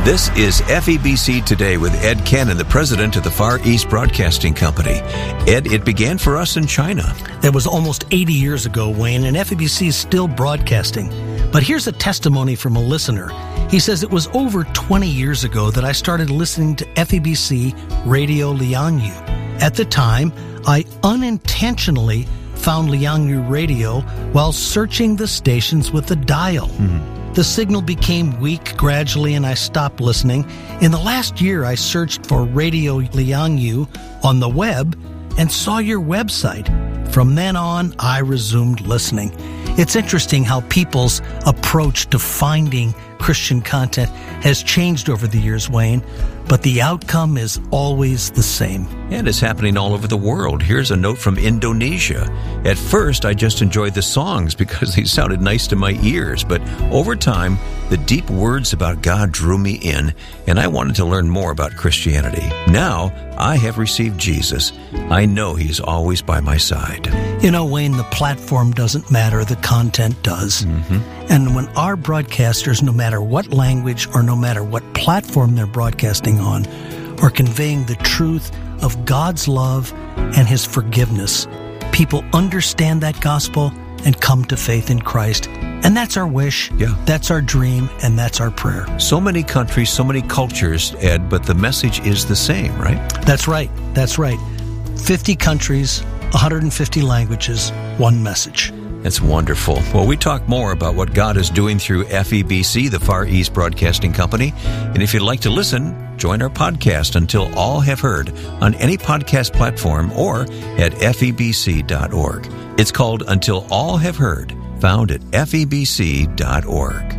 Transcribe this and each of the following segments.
This is FEBC Today with Ed Cannon, the president of the Far East Broadcasting Company. Ed, it began for us in China. That was almost 80 years ago, Wayne, and FEBC is still broadcasting. But here's a testimony from a listener. He says it was over 20 years ago that I started listening to FEBC Radio Liangyu. At the time, I unintentionally found Liangyu Radio while searching the stations with the dial. The signal became weak gradually and I stopped listening. In the last year, I searched for Radio Liangyu on the web and saw your website. From then on, I resumed listening. It's interesting how people's approach to finding Christian content has changed over the years, Wayne, but the outcome is always the same. And it's happening all over the world. Here's a note from Indonesia. At first, I just enjoyed the songs because they sounded nice to my ears, but over time, the deep words about God drew me in, and I wanted to learn more about Christianity. Now, I have received Jesus. I know He's always by my side. You know, Wayne, the platform doesn't matter, the content does. And when our broadcasters, no matter what language or no matter what platform they're broadcasting on, are conveying the truth of God's love and His forgiveness, people understand that gospel and come to faith in Christ. And that's our wish, that's our dream, and that's our prayer. So many countries, so many cultures, Ed, but the message is the same, right? That's right. 50 countries, 150 languages, one message. That's wonderful. Well, we talk more about what God is doing through FEBC, the Far East Broadcasting Company. And if you'd like to listen, join our podcast, Until All Have Heard, on any podcast platform or at febc.org. It's called Until All Have Heard, found at febc.org.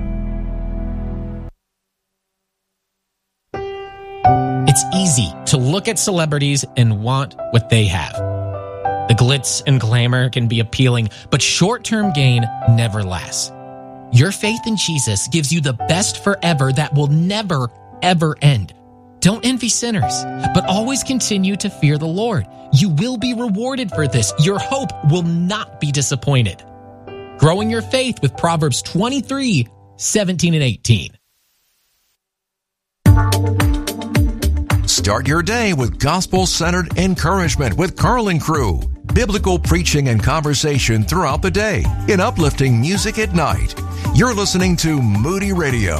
It's easy to look at celebrities and want what they have. The glitz and glamour can be appealing, but short-term gain never lasts. Your faith in Jesus gives you the best forever that will never, ever end. Don't envy sinners, but always continue to fear the Lord. You will be rewarded for this. Your hope will not be disappointed. Growing your faith with Proverbs 23, 17 and 18. Start your day with gospel-centered encouragement with Carl and Crew. Biblical preaching and conversation throughout the day in uplifting music at night. You're listening to Moody Radio.